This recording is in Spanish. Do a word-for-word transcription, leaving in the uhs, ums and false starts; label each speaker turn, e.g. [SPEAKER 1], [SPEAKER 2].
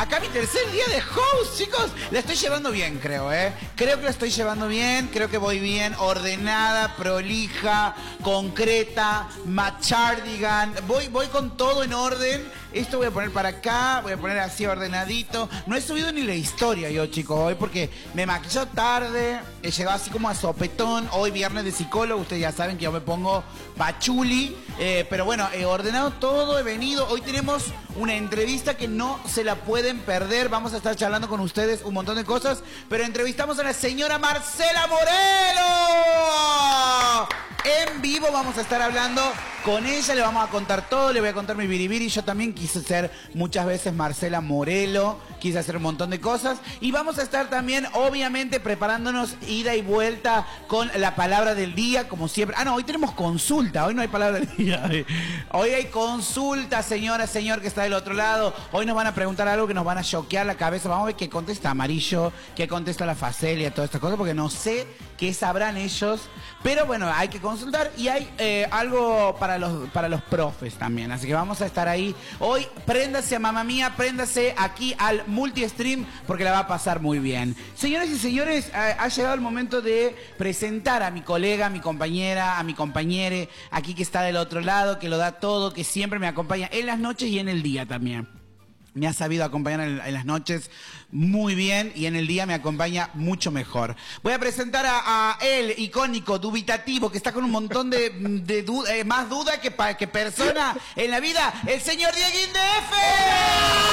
[SPEAKER 1] Acá mi tercer día de host, chicos. La estoy llevando bien, creo, ¿eh? Creo que la estoy llevando bien. Creo que voy bien, ordenada, prolija, concreta, machardigan. Voy, voy con todo en orden. Esto voy a poner para acá, voy a poner así ordenadito. No he subido ni la historia yo, chicos, hoy porque me maquilló tarde. He llegado así como a sopetón. Hoy viernes de psicólogo, ustedes ya saben que yo me pongo pachuli. Eh, pero bueno, he ordenado todo, he venido. Hoy tenemos una entrevista que no se la pueden perder. Vamos a estar charlando con ustedes un montón de cosas. Pero entrevistamos a la señora Marcela Morelo. En vivo vamos a estar hablando con ella, le vamos a contar todo, le voy a contar mi biribiri. Yo también quise ser muchas veces Marcela Morelo, quise hacer un montón de cosas. Y vamos a estar también, obviamente, preparándonos ida y vuelta con la palabra del día, como siempre. Ah, no, hoy tenemos consulta, hoy no hay palabra del día. Hoy hay consulta, señora, señor que está del otro lado. Hoy nos van a preguntar algo que nos van a choquear la cabeza. Vamos a ver qué contesta Amarillo, qué contesta la Facelia, todas estas cosas, porque no sé qué sabrán ellos. Pero bueno, hay que consultar y hay eh, algo para los, para los profes también. Así que vamos a estar ahí. Hoy, préndase a mamá mía, préndase aquí al multi-stream porque la va a pasar muy bien. Señoras y señores, ha, ha llegado el momento de presentar a mi colega, a mi compañera, a mi compañere, aquí que está del otro lado, que lo da todo, que siempre me acompaña en las noches y en el día también. Me ha sabido acompañar en, en las noches muy bien y en el día me acompaña mucho mejor. Voy a presentar a, a él, icónico, dubitativo, que está con un montón de, de du, eh, más duda que, pa, que persona en la vida, el señor Dieguín D F.